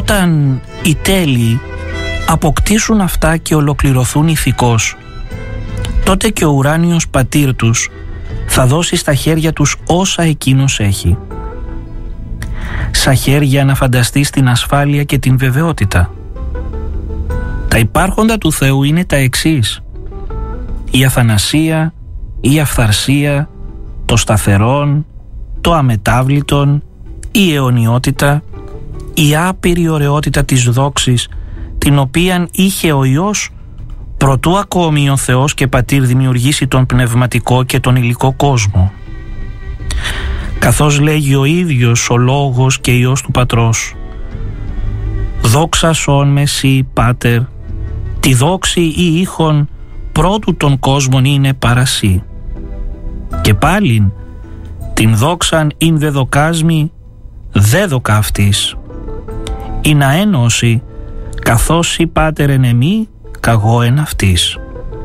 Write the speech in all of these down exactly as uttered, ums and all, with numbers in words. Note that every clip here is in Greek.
Όταν οι τέλειοι αποκτήσουν αυτά και ολοκληρωθούν ηθικώς, τότε και ο ουράνιος πατήρ τους θα δώσει στα χέρια τους όσα εκείνος έχει. Στα χέρια να φανταστείς την ασφάλεια και την βεβαιότητα. Τα υπάρχοντα του Θεού είναι τα εξής: η αθανασία, η αυθαρσία, το σταθερόν, το αμετάβλητον, η αιωνιότητα, η άπειρη ωραιότητα της δόξης, την οποίαν είχε ο Υιός προτού ακόμη ο Θεός και Πατήρ δημιουργήσει τον πνευματικό και τον υλικό κόσμο. Καθώς λέγει ο ίδιος ο Λόγος και Υιός του Πατρός: «Δόξα σον με σοι, Πάτερ, τη δόξη ή ήχον πρώτου των κόσμων είναι παρασύ. Και πάλιν την δόξαν ειν δε δοκάσμη, δε δοκα αυτής. Η να ένωση καθώς η Πάτερ εν εμή, καγώ εν αυτής.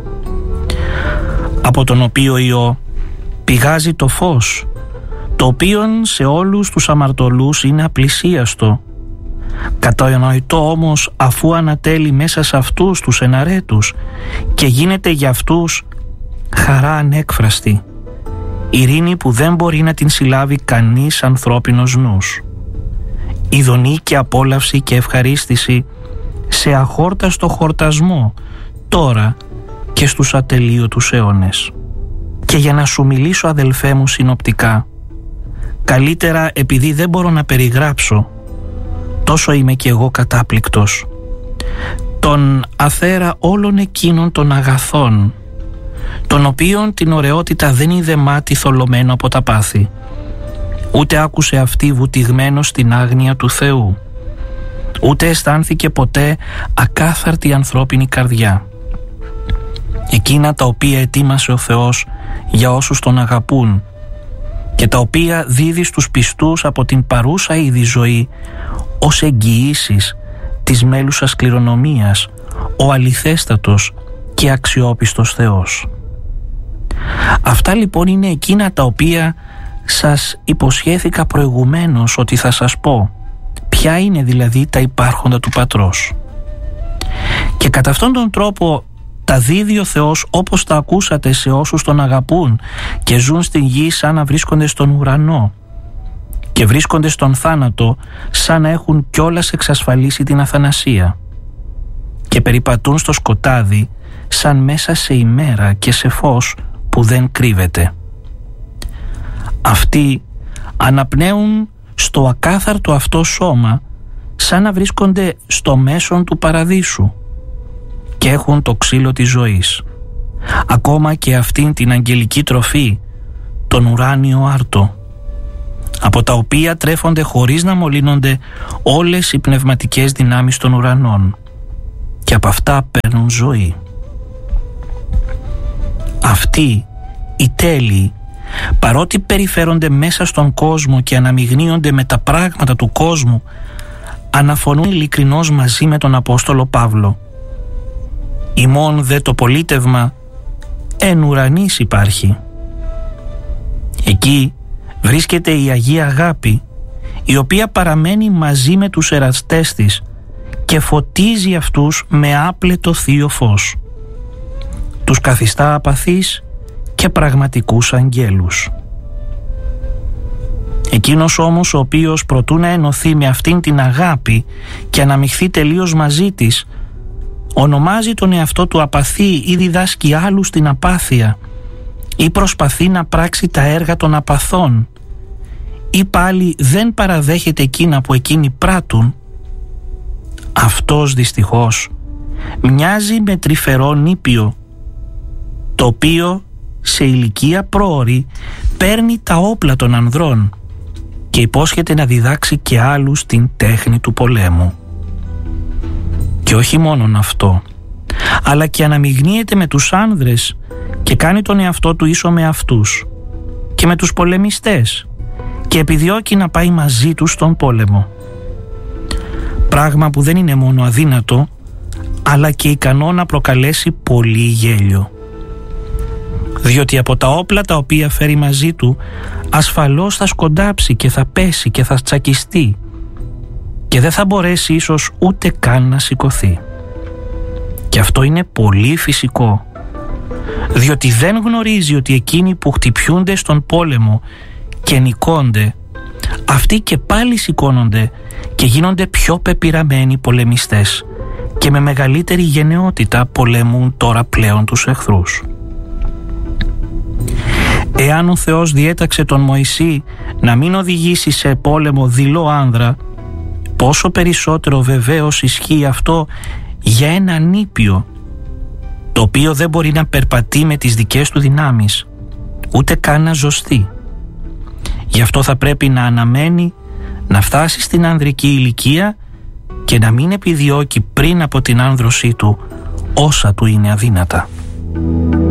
Από τον οποίο Υιό πηγάζει το φως, το οποίον σε όλους τους αμαρτωλούς είναι απλησίαστο. Κατανοητό όμως αφού ανατέλει μέσα σε αυτούς τους εναρέτους και γίνεται για αυτούς χαρά ανέκφραστη, ειρήνη που δεν μπορεί να την συλλάβει κανείς ανθρώπινος νους, ειδονή και απόλαυση και ευχαρίστηση σε αχόρταστο χορτασμό τώρα και στους ατελείωτους αιώνες. Και για να σου μιλήσω, αδελφέ μου, συνοπτικά, καλύτερα επειδή δεν μπορώ να περιγράψω, τόσο είμαι κι εγώ κατάπληκτος, τον αθέρα όλων εκείνων των αγαθών, των οποίων την ωραιότητα δεν είδε μάτι θολωμένο από τα πάθη, ούτε άκουσε αυτή βουτυγμένο στην άγνοια του Θεού, ούτε αισθάνθηκε ποτέ ακάθαρτη ανθρώπινη καρδιά. Εκείνα τα οποία ετοίμασε ο Θεός για όσους τον αγαπούν και τα οποία δίδει στους πιστούς από την παρούσα ήδη ζωή ως εγγυήσεις της μέλουσας κληρονομίας, ο αληθέστατος και αξιόπιστος Θεός. Αυτά λοιπόν είναι εκείνα τα οποία σας υποσχέθηκα προηγουμένως ότι θα σας πω. Ποια είναι δηλαδή τα υπάρχοντα του Πατρός. Και κατά αυτόν τον τρόπο τα δίδει ο Θεός όπως τα ακούσατε σε όσους τον αγαπούν και ζουν στην γη σαν να βρίσκονται στον ουρανό και βρίσκονται στον θάνατο σαν να έχουν κιόλας εξασφαλίσει την αθανασία και περιπατούν στο σκοτάδι σαν μέσα σε ημέρα και σε φως που δεν κρύβεται. Αυτοί αναπνέουν στο ακάθαρτο αυτό σώμα σαν να βρίσκονται στο μέσον του παραδείσου και έχουν το ξύλο της ζωής, ακόμα και αυτήν την αγγελική τροφή, τον ουράνιο άρτο, από τα οποία τρέφονται χωρίς να μολύνονται όλες οι πνευματικές δυνάμεις των ουρανών και από αυτά παίρνουν ζωή. Αυτοί οι τέλειοι, παρότι περιφέρονται μέσα στον κόσμο και αναμειγνύονται με τα πράγματα του κόσμου, αναφωνούν ειλικρινώς μαζί με τον Απόστολο Παύλο: «Ημών δε το πολίτευμα εν ουρανής υπάρχει». Εκεί βρίσκεται η Αγία Αγάπη, η οποία παραμένει μαζί με τους εραστές της και φωτίζει αυτούς με άπλετο θείο φως. Τους καθιστά απαθείς και πραγματικούς αγγέλους. Εκείνος όμως ο οποίος προτού να ενωθεί με αυτήν την αγάπη και αναμειχθεί τελείως μαζί της, ονομάζει τον εαυτό του απαθή ή διδάσκει άλλους την απάθεια ή προσπαθεί να πράξει τα έργα των απαθών ή πάλι δεν παραδέχεται εκείνα που εκείνοι πράττουν, αυτός δυστυχώς μοιάζει με τρυφερό νήπιο, το οποίο σε ηλικία πρόωρη παίρνει τα όπλα των ανδρών και υπόσχεται να διδάξει και άλλους την τέχνη του πολέμου. Και όχι μόνον αυτό, αλλά και αναμειγνύεται με τους άνδρες και κάνει τον εαυτό του ίσο με αυτούς και με τους πολεμιστές και επιδιώκει να πάει μαζί τους στον πόλεμο. Πράγμα που δεν είναι μόνο αδύνατο, αλλά και ικανό να προκαλέσει πολύ γέλιο. Διότι από τα όπλα τα οποία φέρει μαζί του ασφαλώς θα σκοντάψει και θα πέσει και θα τσακιστεί και δεν θα μπορέσει ίσως ούτε καν να σηκωθεί. Και αυτό είναι πολύ φυσικό, διότι δεν γνωρίζει ότι εκείνοι που χτυπιούνται στον πόλεμο και νικώνται, αυτοί και πάλι σηκώνονται και γίνονται πιο πεπειραμένοι πολεμιστές και με μεγαλύτερη γενναιότητα πολεμούν τώρα πλέον τους εχθρούς. Εάν ο Θεός διέταξε τον Μωυσή να μην οδηγήσει σε πόλεμο δειλό άνδρα, πόσο περισσότερο βεβαίως ισχύει αυτό για ένα νήπιο, το οποίο δεν μπορεί να περπατεί με τις δικές του δυνάμεις, ούτε καν να ζωστεί. Γι' αυτό θα πρέπει να αναμένει να φτάσει στην ανδρική ηλικία και να μην επιδιώκει πριν από την άνδρωσή του όσα του είναι αδύνατα.